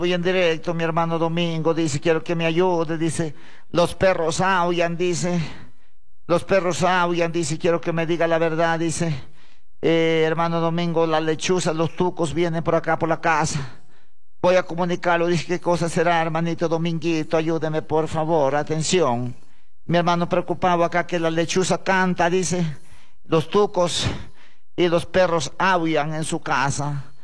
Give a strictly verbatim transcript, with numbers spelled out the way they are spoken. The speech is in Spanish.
Voy en directo, mi hermano Domingo, dice, quiero que me ayude, dice, los perros aullan, dice, los perros aullan, dice, quiero que me diga la verdad, dice, eh, hermano Domingo, las lechuzas, los tucos vienen por acá, por la casa. Voy a comunicarlo, dice, ¿qué cosa será, hermanito Dominguito? Ayúdeme, por favor, atención. Mi hermano preocupado acá que la lechuza canta, dice, los tucos y los perros aullan en su casa.